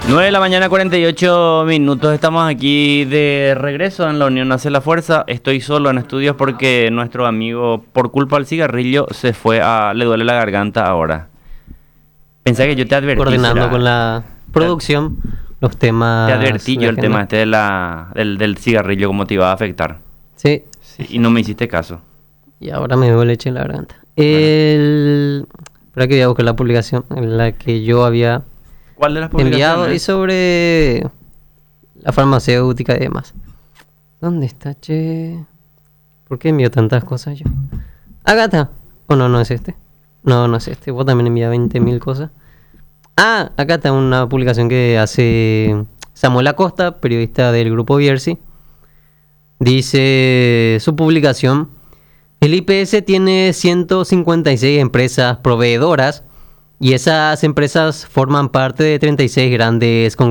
9 de la mañana, 48 minutos. Estamos aquí de regreso en La Unión Hace la Fuerza. Estoy solo en estudios porque nuestro amigo, por culpa del cigarrillo, le duele la garganta ahora. Pensé que yo te advertí. Coordinando con la producción los temas. Te advertí yo el tema este del cigarrillo, cómo te iba a afectar. Sí. Y no me hiciste caso. Y ahora me duele leche en la garganta. Espera que voy a buscar la publicación en la que yo había... ¿Cuál de las enviado publicaciones? y sobre la farmacéutica y demás. ¿Dónde está, che? ¿Por qué envío tantas cosas yo? Acá está. Oh, no es este. No es este. Vos también envías 20.000 cosas. Ah, acá está una publicación que hace Samuel Acosta, periodista del grupo Bierzi. Dice su publicación: el IPS tiene 156 empresas proveedoras y esas empresas forman parte de 36 grandes